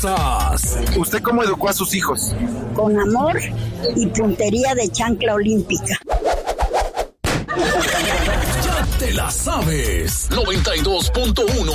¿Usted cómo educó a sus hijos? Con amor y puntería de chancla olímpica. Ya te la sabes. 92.1